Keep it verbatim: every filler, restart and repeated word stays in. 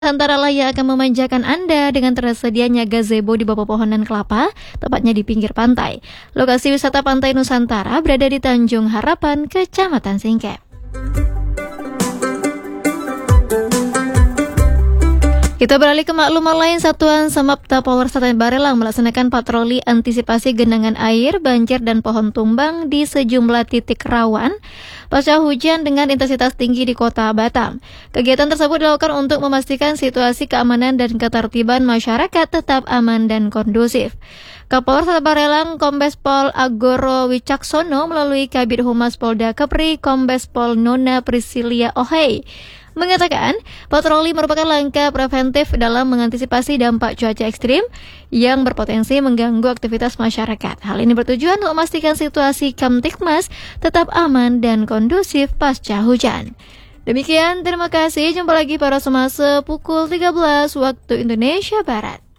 Antara lah yang akan memanjakan Anda dengan tersedianya gazebo di bawah pohonan kelapa, tepatnya di pinggir pantai. Lokasi wisata Pantai Nusantara berada di Tanjung Harapan, Kecamatan Singkep. Kita beralih ke maklumat lain. Satuan Samapta Polresta Barelang melaksanakan patroli antisipasi genangan air, banjir, dan pohon tumbang di sejumlah titik rawan pasca hujan dengan intensitas tinggi di Kota Batam. Kegiatan tersebut dilakukan untuk memastikan situasi keamanan dan ketertiban masyarakat tetap aman dan kondusif. Kapolres Barelang Kombes Pol Agoro Wicaksono melalui Kabid Humas Polda Kepri Kombes Pol Nona Priscilia Ohei mengatakan patroli merupakan langkah preventif dalam mengantisipasi dampak cuaca ekstrim yang berpotensi mengganggu aktivitas masyarakat. Hal ini bertujuan untuk memastikan situasi Kamtibmas tetap aman dan kondusif pasca hujan. Demikian, terima kasih. Jumpa lagi pada semasa pukul tiga belas waktu Indonesia Barat.